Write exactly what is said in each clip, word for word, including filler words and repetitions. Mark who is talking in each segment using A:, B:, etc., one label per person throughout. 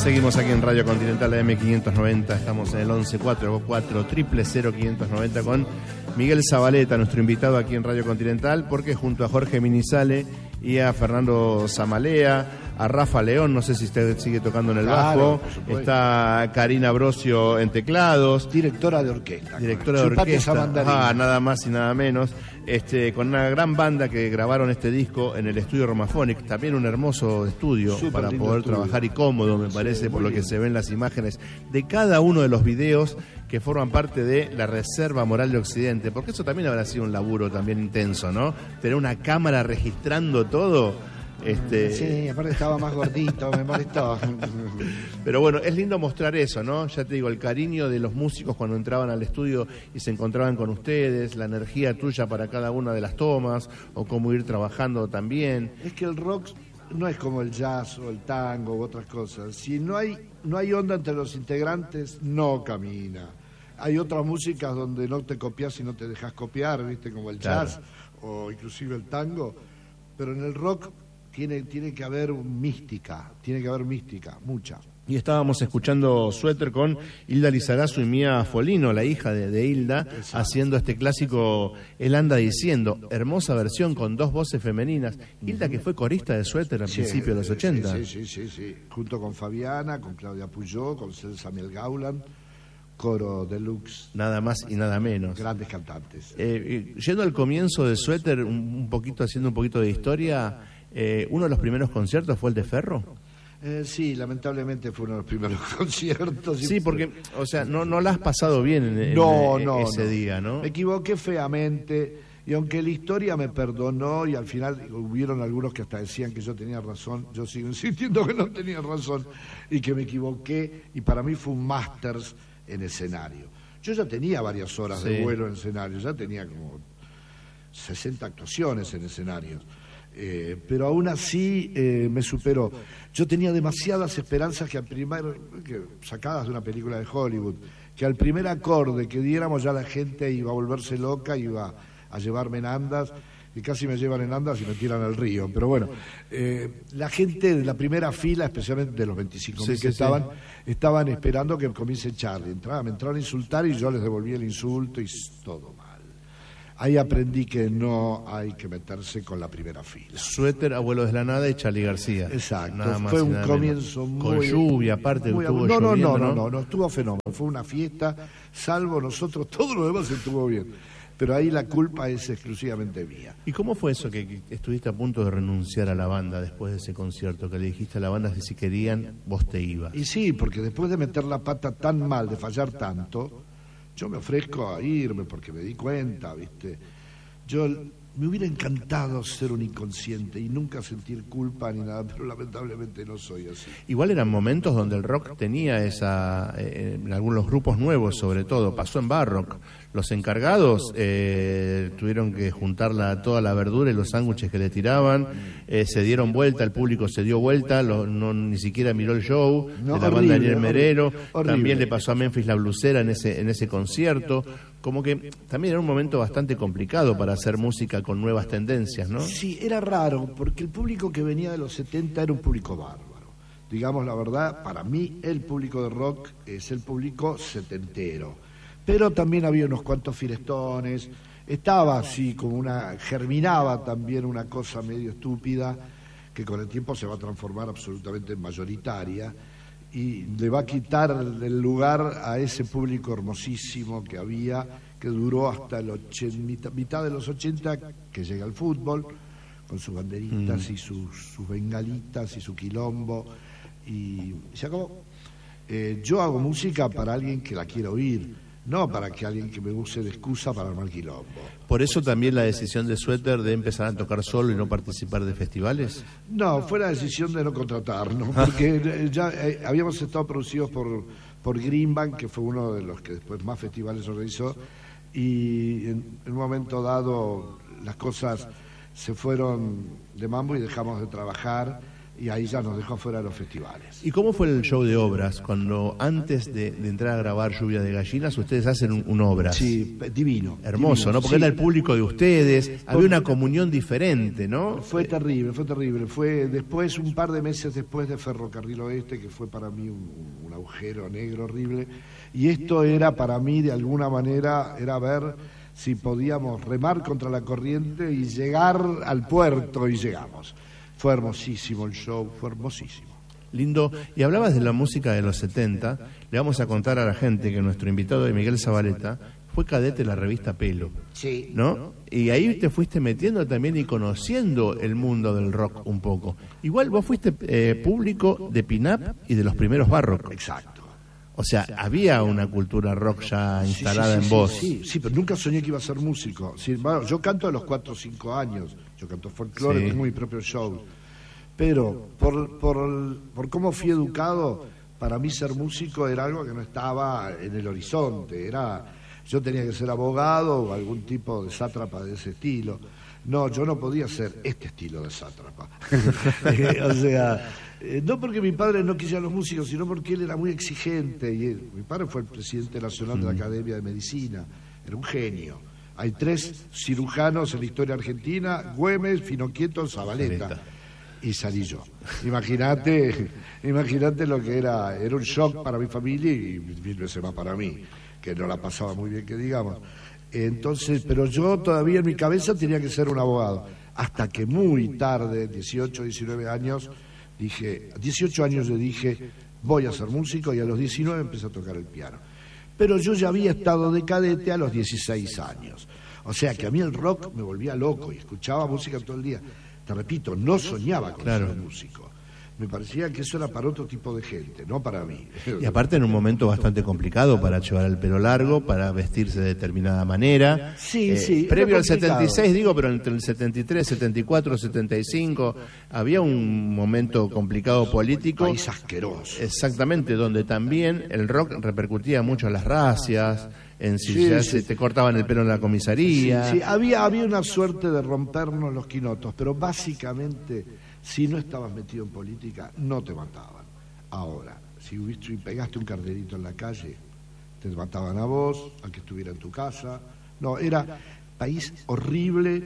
A: Seguimos aquí en Radio Continental A M quinientos noventa, estamos en el once cuarenta y cuatro cero cero quinientos noventa con Miguel Zabaleta, nuestro invitado aquí en Radio Continental, porque junto a Jorge Minizale y a Fernando Zamalea, a Rafa León, no sé si usted sigue tocando en el
B: claro,
A: bajo, está Karina Brosio en teclados,
B: directora de orquesta,
A: directora de orquesta, ah, nada más y nada menos, este, con una gran banda que grabaron este disco en el estudio Romaphonic, también un hermoso estudio Super para poder estudio. trabajar y cómodo, me parece, sí, por lo que se ven las imágenes de cada uno de los videos que forman parte de la Reserva Moral de Occidente, porque eso también habrá sido un laburo también intenso, ¿no? Tener una cámara registrando todo. Este...
B: Sí, aparte estaba más gordito, me molestó.
A: Pero bueno, es lindo mostrar eso, ¿no? Ya te digo, el cariño de los músicos cuando entraban al estudio y se encontraban con ustedes, la energía tuya para cada una de las tomas, o cómo ir trabajando también.
B: Es que el rock no es como el jazz o el tango u otras cosas. Si no hay, no hay onda entre los integrantes, no camina. Hay otras músicas donde no te copias y no te dejas copiar, ¿viste? Como el jazz, claro, o inclusive el tango. Pero en el rock tiene, tiene que haber mística, tiene que haber mística, mucha.
A: Y estábamos escuchando Suéter con Hilda Lizarazu y Mía Folino, la hija de, de Hilda, exacto, haciendo este clásico Él anda diciendo, hermosa versión con dos voces femeninas. Uh-huh. Hilda, que fue corista de Suéter al sí, principio de los ochenta.
B: Sí, sí, sí, sí, junto con Fabiana, con Claudia Puyó, con Samuel Gauland, coro deluxe.
A: Nada más y nada menos.
B: Grandes cantantes.
A: Eh, yendo al comienzo de Suéter, un, un poquito, haciendo un poquito de historia, eh, uno de los primeros conciertos fue el de Ferro.
B: Eh, sí, lamentablemente fue uno de los primeros conciertos.
A: Sí, porque, o sea, no, no la has pasado bien en, en,
B: no,
A: en
B: no,
A: ese
B: no.
A: día, ¿no?
B: Me equivoqué feamente, y aunque la historia me perdonó, y al final hubieron algunos que hasta decían que yo tenía razón, yo sigo insistiendo que no tenía razón, y que me equivoqué, y para mí fue un másters en escenario. Yo ya tenía varias horas sí. de vuelo en escenario, ya tenía como sesenta actuaciones en escenarios. Eh, pero aún así eh, me superó. Yo tenía demasiadas esperanzas que al primer, que, sacadas de una película de Hollywood, que al primer acorde que diéramos ya la gente iba a volverse loca, iba a llevarme en andas, y casi me llevan en andas y me tiran al río. Pero bueno, eh, la gente de la primera fila, especialmente de los veinticinco mil sí, que sí, estaban, sí. estaban esperando que comience Charlie. Entraba, me entraron a insultar y yo les devolví el insulto y todo mal. Ahí aprendí que no hay que meterse con la primera fila.
A: Suéter, Abuelo de la Nada y Charly García.
B: Exacto,
A: nada más
B: fue un comienzo
A: menos.
B: muy...
A: Con lluvia, aparte
B: muy,
A: estuvo
B: no, no,
A: lloviendo,
B: no,
A: ¿no?
B: no, no, no, estuvo fenómeno. Fue una fiesta, salvo nosotros, todo lo demás estuvo bien. Pero ahí la culpa es exclusivamente mía.
A: ¿Y cómo fue eso que, que estuviste a punto de renunciar a la banda después de ese concierto? Que le dijiste a la banda que si querían, vos te ibas.
B: Y sí, porque después de meter la pata tan mal, de fallar tanto, yo me ofrezco a irme porque me di cuenta, ¿viste? Yo me hubiera encantado ser un inconsciente y nunca sentir culpa ni nada, pero lamentablemente no soy así.
A: Igual eran momentos donde el rock tenía esa, eh, en algunos grupos nuevos sobre todo, pasó en Barrock. Los encargados eh, tuvieron que juntar la, toda la verdura y los sándwiches que le tiraban, eh, se dieron vuelta, el público se dio vuelta, lo, no, ni siquiera miró el show
B: no,
A: de la
B: horrible,
A: banda Daniel Merero,
B: horrible.
A: También le pasó a Memphis la Blusera en ese, en ese concierto. Como que también era un momento bastante complicado para hacer música con nuevas tendencias, ¿no?
B: Sí, era raro, porque el público que venía de los setenta era un público bárbaro. Digamos la verdad, para mí el público de rock es el público setentero. Pero también había unos cuantos filestones, estaba así como una, germinaba también una cosa medio estúpida, que con el tiempo se va a transformar absolutamente en mayoritaria, y le va a quitar el lugar a ese público hermosísimo que había, que duró hasta el ochenta, mitad de los ochenta, que llega al fútbol, con sus banderitas mm. y sus, sus bengalitas y su quilombo, y se acabó. Eh, yo hago música para alguien que la quiera oír, no para que alguien que me use de excusa para armar quilombo.
A: ¿Por eso también la decisión de Suéter de empezar a tocar solo y no participar de festivales?
B: No, fue la decisión de no contratarnos, porque ya eh, habíamos estado producidos por, por Greenbank, que fue uno de los que después más festivales organizó, y en, en un momento dado las cosas se fueron de mambo y dejamos de trabajar y ahí ya nos dejó fuera de los festivales.
A: ¿Y cómo fue el show de obras? Cuando antes de, de entrar a grabar Lluvia de Gallinas, ustedes hacen un, un obras.
B: Sí, divino.
A: Hermoso,
B: divino,
A: ¿no? Porque
B: sí.
A: era el público de ustedes, había
B: Por...
A: una comunión diferente, ¿no?
B: Fue terrible, fue terrible. Fue después, un par de meses después de Ferrocarril Oeste, que fue para mí un, un agujero negro horrible. Y esto era para mí, de alguna manera, era ver si podíamos remar contra la corriente y llegar al puerto, y llegamos. Fue hermosísimo el show, fue hermosísimo.
A: Lindo. Y hablabas de la música de los setenta. Le vamos a contar a la gente que nuestro invitado de Miguel Zavaleta fue cadete de la revista Pelo.
B: Sí.
A: ¿No? Y ahí te fuiste metiendo también y conociendo el mundo del rock un poco. Igual vos fuiste eh, público de Pin-Up y de los primeros Barrock.
B: Exacto.
A: O sea, había una cultura rock ya instalada
B: sí, sí, sí,
A: en vos.
B: Sí, sí, sí, pero nunca soñé que iba a ser músico. Sí, bueno, yo canto a los cuatro o cinco años. Yo canto folclore,
A: Sí.
B: tengo mi propio show. Pero por, por, por cómo fui educado, para mí ser músico era algo que no estaba en el horizonte. Era, yo tenía que ser abogado o algún tipo de sátrapa de ese estilo. No, yo no podía ser este estilo de sátrapa. O sea, eh, no porque mi padre no quisiera los músicos, sino porque él era muy exigente. Y él, mi padre fue el presidente nacional de la Academia de Medicina, era un genio. Hay tres cirujanos en la historia argentina: Güemes, Finoquieto, Zavaleta.
A: Zavaleta.
B: Y salí yo. Imagínate, imagínate lo que era. Era un shock para mi familia y mil veces más para mí, que no la pasaba muy bien, que digamos. Entonces, pero yo todavía en mi cabeza tenía que ser un abogado. Hasta que muy tarde, dieciocho, diecinueve años, dije, dieciocho años yo dije, voy a ser músico, y a los diecinueve empecé a tocar el piano. Pero yo ya había estado de cadete a los dieciséis años. O sea que a mí el rock me volvía loco y escuchaba música todo el día. Te repito, no soñaba con
A: Claro.
B: ser músico. Me parecía que eso era para otro tipo de gente, no para mí.
A: Y aparte en un momento bastante complicado para llevar el pelo largo, para vestirse de determinada manera.
B: Sí,
A: Eh,
B: sí.
A: Previo
B: era
A: al
B: complicado.
A: setenta y seis, digo, pero entre el setenta y tres, setenta y cuatro, setenta y cinco, había un momento complicado político.
B: País asqueroso.
A: Exactamente, donde también el rock repercutía mucho en las racias, en si
B: Sí,
A: ya
B: sí.
A: se te cortaban el pelo en la comisaría.
B: Sí, sí, había, había una suerte de rompernos los quinotos, pero básicamente, si no estabas metido en política, no te mataban. Ahora, si hubiste, pegaste un carterito en la calle, te mataban a vos, al que estuviera en tu casa. No, era país horrible.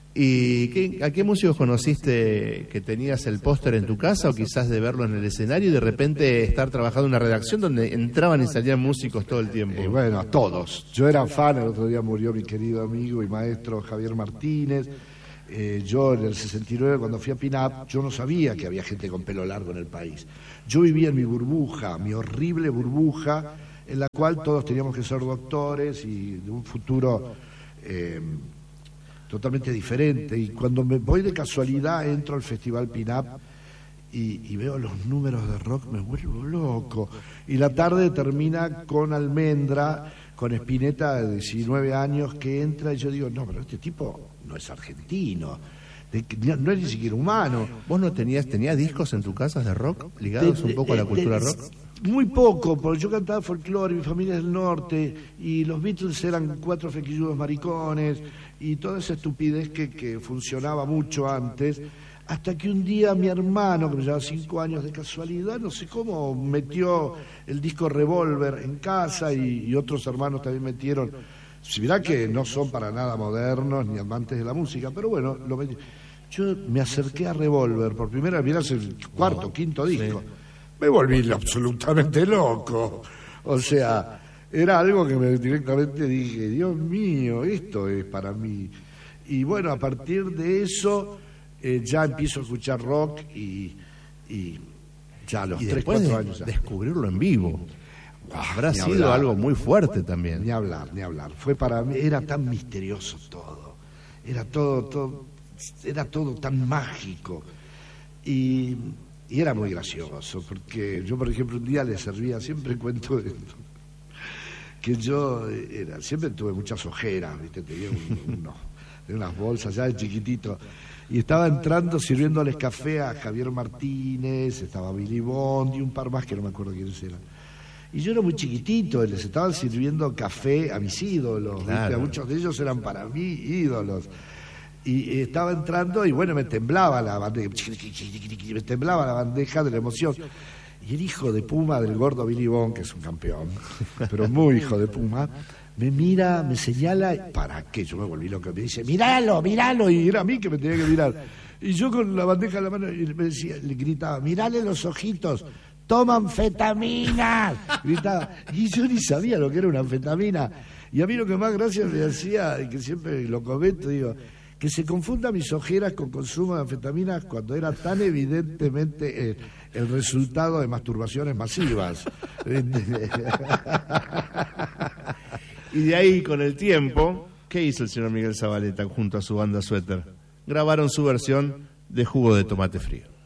A: ¿Y qué, a qué músicos conociste que tenías el póster en tu casa o quizás de verlo en el escenario y de repente estar trabajando en una redacción donde entraban y salían músicos todo el tiempo?
B: Eh, bueno, a todos. Yo era fan, el otro día murió mi querido amigo y maestro Javier Martínez. Eh, yo en el sesenta y nueve, cuando fui a Pin-Up, yo no sabía que había gente con pelo largo en el país. Yo vivía en mi burbuja, mi horrible burbuja, en la cual todos teníamos que ser doctores y de un futuro eh, totalmente diferente. Y cuando me voy de casualidad, entro al Festival Pin-Up y, y veo los números de rock, me vuelvo loco. Y la tarde termina con Almendra, con Spinetta de diecinueve años, que entra, y yo digo, no, pero este tipo no es argentino, de, no es ni siquiera humano.
A: ¿Vos no tenías, tenías discos en tu casa de rock ligados un poco a la
B: De-
A: cultura
B: de-
A: rock?
B: Muy poco, porque yo cantaba folclore, mi familia es del norte, y los Beatles eran cuatro flequilludos maricones, y toda esa estupidez que, que funcionaba mucho antes, hasta que un día mi hermano, que me llevaba cinco años de casualidad, no sé cómo, metió el disco Revolver en casa, y, y otros hermanos también metieron. Si mirá que no son para nada modernos ni amantes de la música, pero bueno, lo metí. Yo me acerqué a Revolver por primera vez, mirá, es el cuarto, quinto disco. Me volví absolutamente loco. O sea, era algo que me directamente dije, Dios mío, esto es para mí. Y bueno, a partir de eso eh, ya empiezo a escuchar rock y, y ya a los
A: Y
B: tres,
A: después
B: cuatro
A: de
B: años ya.
A: descubrirlo en vivo. Habrá
B: Ni
A: sido
B: hablar.
A: algo muy fuerte también.
B: Ni hablar, ni hablar. Fue para mí, era tan misterioso todo. Era todo, todo, era todo tan mágico. Y, y era muy gracioso, porque yo, por ejemplo, un día le servía, siempre cuento esto, que yo era, siempre tuve muchas ojeras, ¿viste? Tenía un, unos, tenía unas bolsas ya de chiquitito. Y estaba entrando sirviéndoles café a Javier Martínez, estaba Billy Bond y un par más que no me acuerdo quiénes eran. Y yo era muy chiquitito, y les estaban sirviendo café a mis ídolos, ¿viste?
A: Claro.
B: Muchos de ellos eran para mí ídolos. y estaba entrando y bueno, me temblaba la bandeja, me temblaba la bandeja de la emoción. Y el hijo de Puma del gordo Billy Bond, que es un campeón, pero muy hijo de Puma, me mira, me señala, ¿para qué? Yo me volví loco, me dice, míralo, míralo, y era a mí que me tenía que mirar. Y yo con la bandeja en la mano y me decía, le gritaba, mirale los ojitos, toma anfetaminas, gritaba. Y yo ni sabía lo que era una anfetamina. Y a mí lo que más gracia me hacía, y que siempre lo comento, digo, que se confunda mis ojeras con consumo de anfetaminas cuando era tan evidentemente eh, el resultado de masturbaciones masivas.
A: Y de ahí, con el tiempo, ¿qué hizo el señor Miguel Zavaleta junto a su banda Suéter? Grabaron su versión de Jugo de Tomate Frío.